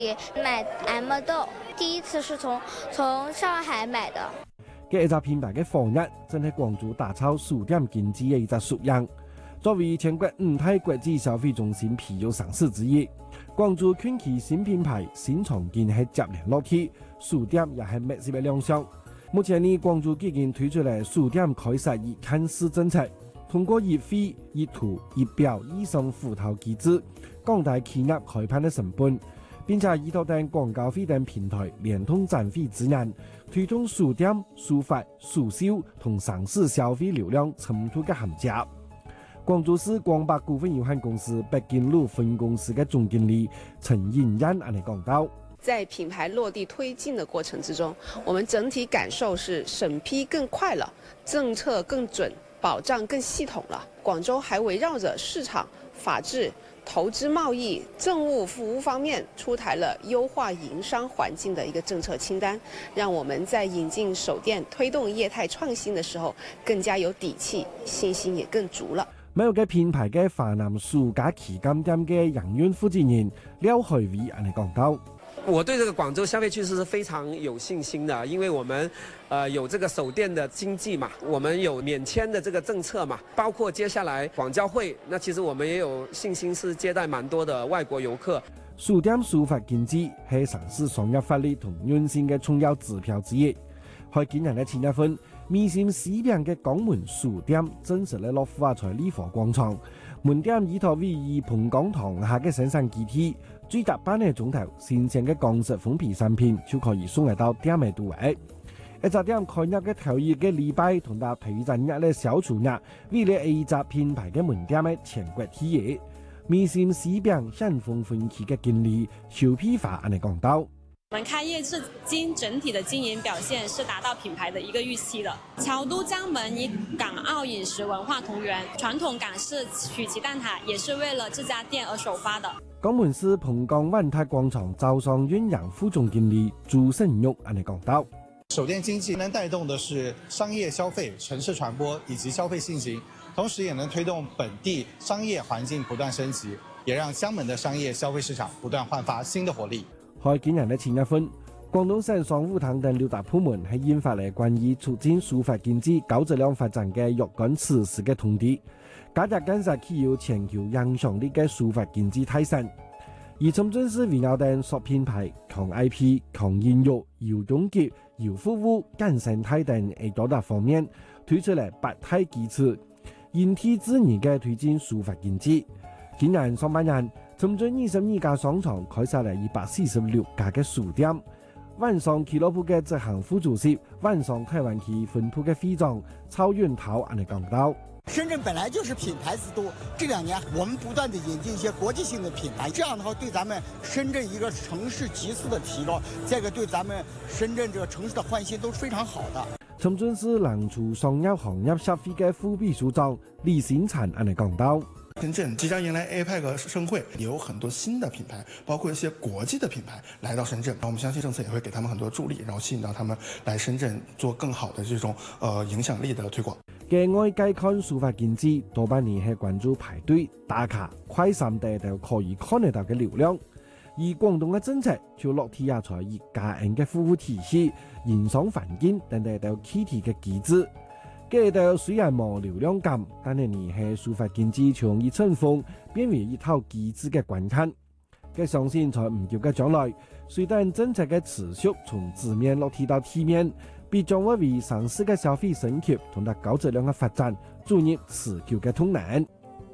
也买不到，第一次是从上海买的。 嘅一隻品牌嘅防疫，正係廣州打造數點經濟嘅一隻縮影。作為全國5大國際消費中心皮尤上市之一，廣州圈其新品牌新創建係接連落地，數點也係密切嘅亮相。目前呢，廣州已經推出嚟數點開設一看市政策，通過一費一圖一表以上輔導機制，降低企業開盤嘅成本，並且依託等廣告費等平台聯通賺費資源，推動數點、數發、數銷同上市消費流量衝突嘅銜接。廣州市廣百股份有限公司北京路分公司嘅總經理陳欣欣安尼講到。 在品牌落地推進的過程之中，我們整體感受是審批更快了，政策更準，保障更系統了。廣州還圍繞着市場、法治、投資貿易、政務服務方面出台了優化營商環境的一個政策清單，讓我們在引進手電、推動業態創新的時候更加有底氣，信心也更足了。 每個品牌嘅華南數家旗艦店嘅營運負責人廖海偉安尼講到。 我對這個廣州消費趨勢是非常有信心的，因為我們有這個手電的經濟嘛，我們有免簽的這個政策嘛，包括接下來廣交會，那其實我們也有信心是接待蠻多的外國遊客。 數點數發經濟係城市商業發力同運行嘅重要指標之一。喺今年嘅前一份，面線市邊嘅港門數點正式咧落戶在利華廣場，門店依託位於蓬崗塘下嘅生產基地。最大半個鐘頭，新鮮嘅港式封皮產品就可以送嚟到店嘅到位。一隻店開業嘅頭一個禮拜同到頭一日嘅小廚日，為了一隻品牌嘅門店嘅全國體驗。面線市邊新豐分期嘅經理邵批發安尼講到。 我們開業至今整體的經營表現是達到品牌的一個預期的。僑都江門以港澳飲食文化同源，傳統港式曲奇蛋撻也是為了這家店而首發的。 港門市蓬崗萬泰廣場招商醞釀副總經理朱勝玉安尼講到。 手電經濟能帶動的是商業消費、城市傳播以及消費信心，同時也能推動本地商業環境不斷升級，也讓江門的商業消費市場不斷煥發新的活力。開建人嘅前一分，廣東省商務廳等六大部門係印發嚟關於促進數發經濟高質量發展嘅若干措施嘅通知，加入建設具有全球影響力嘅數發經濟體系。而深圳市圍繞等塑品牌、強 IP、強應用、遙總結、遙服務、更生態等多大方面推出嚟8大基礎，因地制宜嘅推進數發經濟。今年上半年，深圳22家商場開設嚟146家嘅數點，萬商俱樂部嘅執行副主席、萬商台灣區分鋪嘅會長曹雲濤安尼講到。 深圳本來就是品牌之都，這2年我們不斷地引進一些國際性的品牌，這樣的話對咱們深圳一個城市急速的提高，再一個對咱們深圳這個城市的換新都是非常好的。 深圳市南廚商業行業協會嘅副秘書長李新產安尼講到。 深圳即將迎來 APEC 盛會，也有很多新的品牌，包括一些國際的品牌來到深圳。我們相信政策也會給他們很多助力，然後吸引到他們來深圳做更好的這種影響力的推廣。嘅外界看數發經濟，多半年係關注排隊打卡、快閃等都可以看得到嘅流量。而廣東嘅政策就落地下在以家人嘅服務體系、營商環境等等都具體嘅機制。嘅度雖然冇流量感，但係你係數發經濟從一層風變為一套機制嘅關卡。嘅相信在唔久嘅將來，隨着政策嘅持續從字面落地到體面，必將會為城市嘅消費升級同埋高質量嘅發展注入持久嘅動能。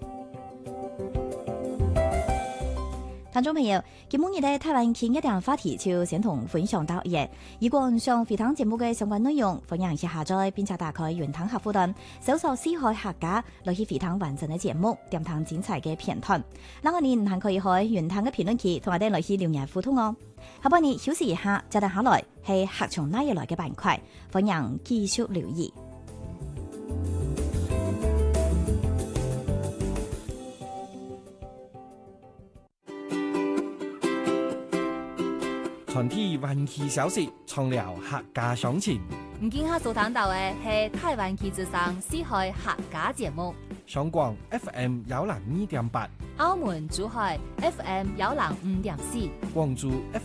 聽眾朋友，今日嘅台灣傾一點話題就先同分享到呢度。如果想回聽節目嘅相關內容，歡迎下載並且打開雲聽客戶端，搜索四海客家來去回聽完整嘅節目，點聽精彩嘅片段。另外你還可以喺雲聽嘅評論區同我哋來去留言互動哦。下半年休息一下，接住下來係客從哪一來嘅板塊，歡迎繼續留意。 傳遞灣區消息，暢聊客家詳情。 唔見下所談到嘅係台灣區之上四海客家節目。 上廣 FM 102.8， 澳門珠海 FM 105.4， 廣州